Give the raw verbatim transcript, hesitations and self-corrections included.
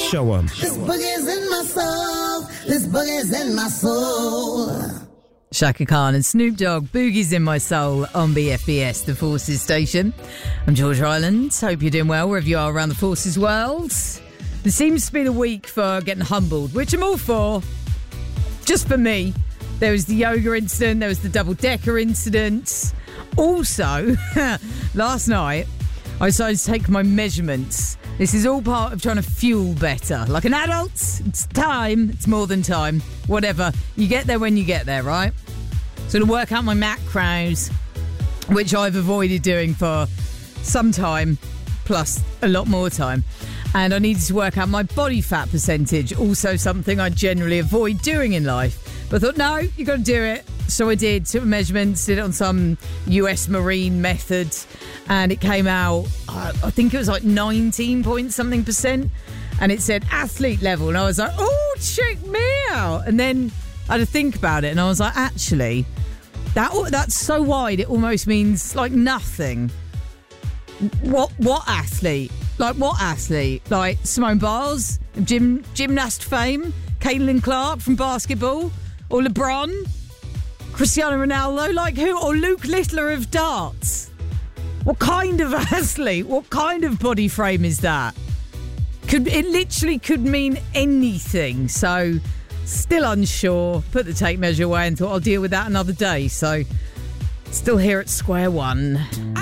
Show 'em. This boogie's in my soul. This boogie's in my soul. Shaka Khan and Snoop Dogg, Boogie's in My Soul on B F B S, the Forces station. I'm George Ryland. Hope you're doing well wherever you are around the Forces world. There seems to be the week for getting humbled, which I'm all for. Just for me. There was the yoga incident, there was the double-decker incident. Also, last night, I decided to take my measurements. This is all part of trying to fuel better. Like an adult, it's time. It's more than time. Whatever. You get there when you get there, right? So to work out my macros, which I've avoided doing for some time, plus a lot more time. And I needed to work out my body fat percentage, also something I generally avoid doing in life. But I thought, no, you got to do it. So I did, took measurements, did it on some U S Marine method, and it came out, I think it was like nineteen point something percent, and it said athlete level, and I was like, oh, check me out. And then I had to think about it, and I was like, actually, that that's so wide, it almost means like nothing. What what athlete? Like what athlete? Like Simone Biles, gym, gymnast fame, Caitlin Clark from basketball, or LeBron? Cristiano Ronaldo, like who? Or Luke Littler of darts? What kind of athlete? What kind of body frame is that? Could it literally could mean anything. So, still unsure. Put the tape measure away and thought I'll deal with that another day. So, still here at square one.